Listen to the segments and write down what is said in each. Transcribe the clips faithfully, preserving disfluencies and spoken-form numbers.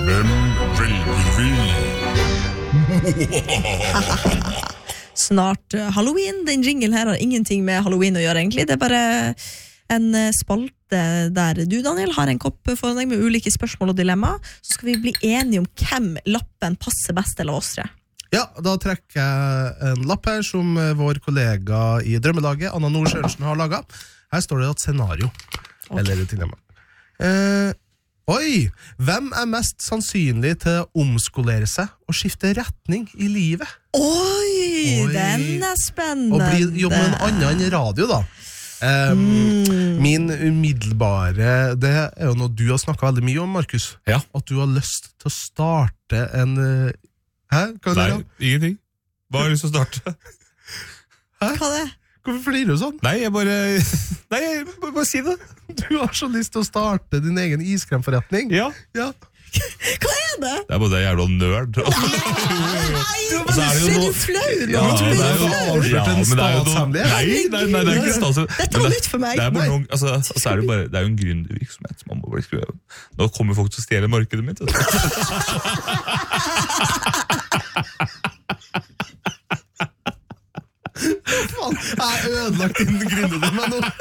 Hvem velger vi? Snart uh, Halloween. Den jingle her har ingenting med Halloween å gjøre egentlig. Det er bare en uh, spalte der du, Daniel, har en kopp foran deg med ulike spørsmål og dilemma. Så skal vi bli enige om hvem lappen passer best til oss tre. Ja, da trekker jeg en lapp her som vår kollega i Drømmelaget, Anna Nord Sørensen, har laget. Her står det et scenario, okay. Eller et dilemma. Eh, oi, hvem er mest sannsynlig til å omskolere seg og skifte retning i livet? Oi, oi. Den er spennende. Og bli, jobbe med en annen enn radio da. Um, mm. Min umiddelbare, det er jo noe du har snakket veldig mye om, Markus. Ja. At du har lyst til å starte en... Hæ? Hva er det? Nei, ingenting. Hva har du lyst til å starte? Hæ? Hva er det? Hvorfor flirer du sånn? Nei, jeg bare... Nei, jeg bare, bare si det. Du har så lyst til å starte din egen iskremforretning. Ja. Ja. Hva er det? Det er bare det jævla nerd. Nei, og så er det jo noe... flau nå. Ja, det er jo avslørt en statshemmelighet. Nei, nei, nei, det er ikke statshemmelighet. Dette var nytt for meg. Det er bare noen, altså, så er det bare, det er jo en gründervirksomhet som man må bli skrevet. Nå kommer folk til å stjele markedet mitt. Faen, jeg har ødelagt din grunne din med nå.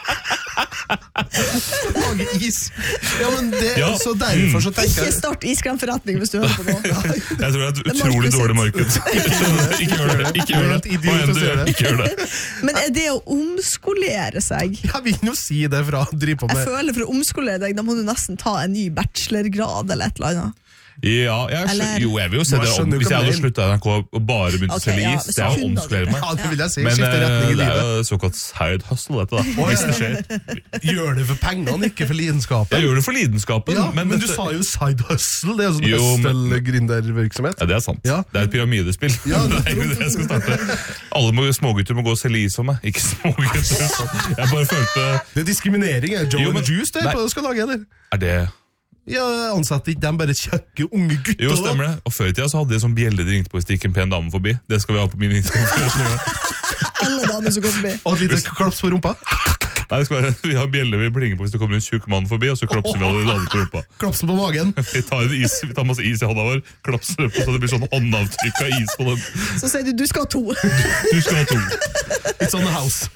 Lage is. Ja, men det, ja. Så derfor så tenker jeg... Ikke start iskremforretning hvis du hører på nå. Jeg tror det er et utrolig dårlig marked. Ikke gjør det, ikke gjør det. Hva enn du gjør, ikke gjør det. Men er det å omskolere seg? Jeg vil jo si det fra å drive på med... Jeg føler for å omskolere deg, da må du nesten ta en ny bachelorgrad eller et eller annet. Ja, jeg, eller, jo, jeg vil jo se det om hvis jeg hadde sluttet N R K og bare begynt å selge is, det er å omskolere meg. Ja, det vil jeg si. Men Skifte retning i det er livet. jo såkalt side hustle dette da, hvis det skjer. Gjør det for pengene, ikke for lidenskapen. Jeg gjør det for lidenskapen. Ja, men, men dette... du sa jo side hustle, det er jo sånn hustle-gründervirksomhet. Ja, det er sant. Ja. Det er et pyramidespill. Ja, det er jo det jeg skal starte. Alle må, smågutter må gå og selge is for meg, ikke smågutter. Jeg bare følte... Det er diskriminering, er Joe jo, men... and Juice det på du skal lage, eller? Er det... Ja, ansatte ikke dem bare kjøkke unge gutter. Jo, stemmer det. Og før i tida så hadde de sånn bjelle de ringte på hvis det gikk en pen dame forbi. Det skal vi ha på min Instagram. Alle damer som går forbi. Og et lite klaps på rumpa. Nei, det skal være, vi har bjelle vi plinger på hvis det kommer en tjukk mann forbi, og så klapser vi alle damer på rumpa. Klapsen på magen. Vi tar, en is, vi tar masse is i hånda vår, klapser på så det blir sånn håndavtrykk av is på den. Så sier du, du skal ha to. Du skal ha to. It's on the house.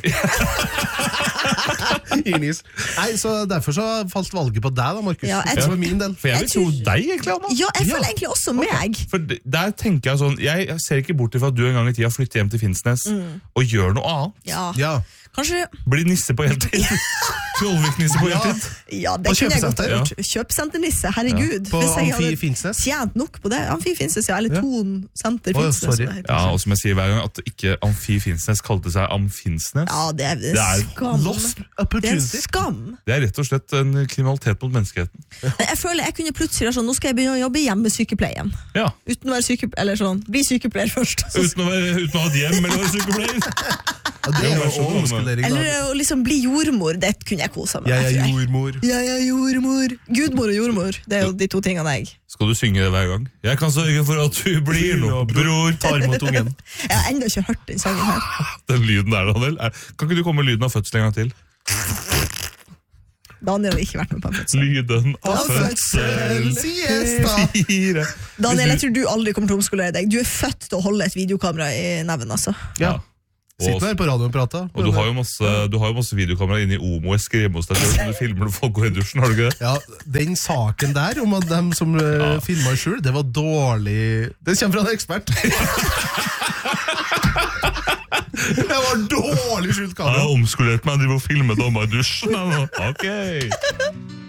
Inis. Nei, så derfor så falt valget på deg da, Markus. Ja, det var min del. For jeg vil tro deg, egentlig, Anna. Ja, jeg føler ja. egentlig også meg. Okay. For der tenker jeg sånn, jeg ser ikke bort til at du en gang i tida flytter hjem til Finnsnes mm. og gjør noe annet. Ja. Ja. Kanskje... Blir nisse på heltid. Trollvik-nisse på heltid. Ja, det kunne jeg godt ha gjort. Kjøpesenter-nisse, herregud. Ja. På Amfi Finnsnes? Tjent nok på det. Amfi Finnsnes, ja. Eller Ton Senter Finnsnes. Oh, ja, og som jeg sier hver gang, at ikke Amfi Finnsnes kalte seg Amfinnsnes. Ja, det er, det er skam. Lost det er skam. Det er rett og slett en kriminalitet mot menneskeheten. Jeg føler jeg kunne plutselig sånn, nå skal jeg begynne å jobbe i hjemmesykepleien. Ja. Uten å være sykepleier, eller sånn, bli sykepleier først. Uten å, være, uten å ha et hjem eller være sykepleier. Ja, det er jo omskolering. Eller å liksom bli jordmor, det kunne jeg kose meg. Jeg er jordmor. Jeg er jordmor. Gudmor og jordmor, det er jo de to tingene jeg. Skal du synge det hver gang? Jeg kan sørge for at du blir noe, bror. Tar imot ungen. Jeg har enda ikke hørt den sangen her. Den lyden der, Daniel. Kan ikke du komme med lyden av fødsel en gang til? Daniel har ikke vært med på en fødsel. Lyden av fødsel. Siesta. Daniel, jeg tror du aldri kommer til å omskolere deg. Du er født til å holde et videokamera i neven, altså. Ja. Sitter her på radioen og prater. Og du har jo masse, du har jo masse videokamera inne i Omo og skrive hos deg selv, som du filmer når folk går i dusjen, har du ikke det? Ja, den saken der om at dem som ja. filmet i skjul, det var dårlig. Det kommer fra en ekspert. Det var dårlig skjult kamera. Jeg har omskolert meg, de må filme damer i dusjen. Ok.